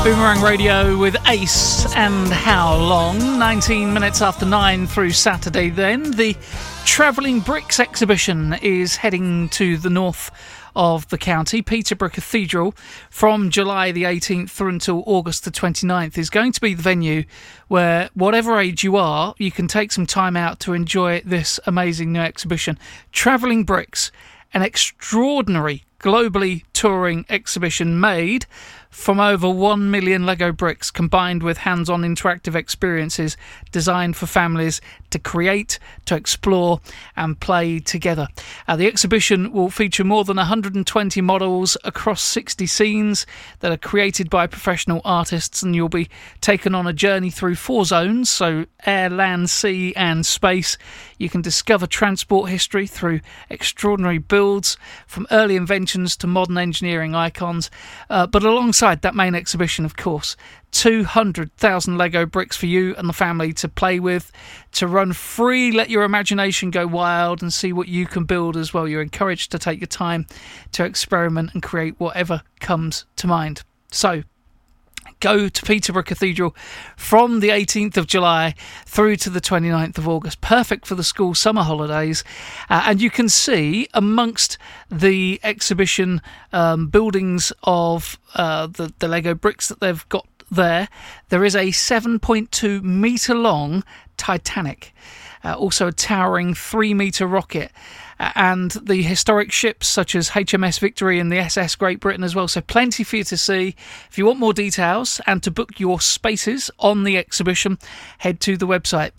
Boomerang Radio with Ace and How Long. 19 minutes after 9 through Saturday then. The Travelling Bricks exhibition is heading to the north of the county. Peterborough Cathedral from July the 18th through until August the 29th is going to be the venue where, whatever age you are, you can take some time out to enjoy this amazing new exhibition. Travelling Bricks, an extraordinary globally touring exhibition made from over 1 million Lego bricks, combined with hands-on interactive experiences designed for families to create, to explore and play together. The exhibition will feature more than 120 models across 60 scenes that are created by professional artists, and you'll be taken on a journey through 4 zones, so air, land, sea and space. You can discover transport history through extraordinary builds, from early inventions to modern engineering icons, but alongside that main exhibition, of course, 200,000 Lego bricks for you and the family to play with, to run free, let your imagination go wild and see what you can build as well. You're encouraged to take your time to experiment and create whatever comes to mind. So go to Peterborough Cathedral from the 18th of July through to the 29th of August. Perfect for the school summer holidays. And you can see amongst the exhibition buildings of the Lego bricks that they've got there is a 7.2 metre long Titanic. Also a towering 3-metre rocket. And the historic ships such as HMS Victory and the SS Great Britain as well. So plenty for you to see. If you want more details and to book your spaces on the exhibition, head to the website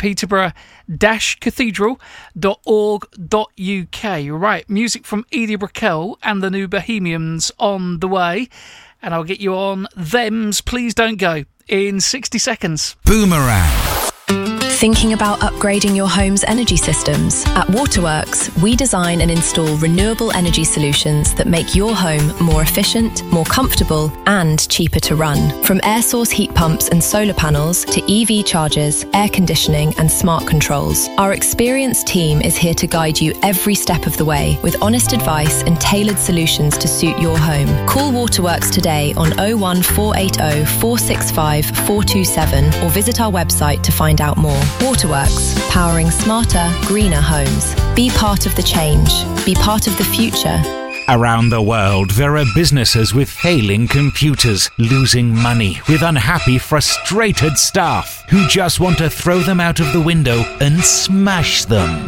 peterborough-cathedral.org.uk. Right, music from Edie Brickell and the New Bohemians on the way. And I'll get you on Them's Please Don't Go in 60 seconds. Boomerang. Thinking about upgrading your home's energy systems? At Waterworks, we design and install renewable energy solutions that make your home more efficient, more comfortable, and cheaper to run. From air source heat pumps and solar panels to EV chargers, air conditioning, and smart controls, our experienced team is here to guide you every step of the way with honest advice and tailored solutions to suit your home. Call Waterworks today on 01480 465 427 or visit our website to find out more. Waterworks, powering smarter, greener homes. Be part of the change. Be part of the future. Around the world, there are businesses with failing computers, losing money, with unhappy, frustrated staff who just want to throw them out of the window and smash them.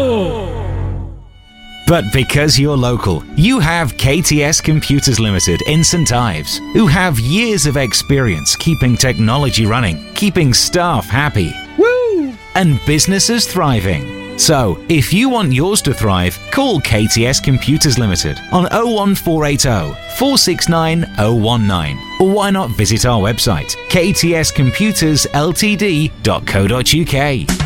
But because you're local, you have KTS Computers Limited in St Ives, who have years of experience keeping technology running, keeping staff happy, and businesses thriving. So, if you want yours to thrive, call KTS Computers Limited on 01480 469 019. Or why not visit our website, ktscomputersltd.co.uk.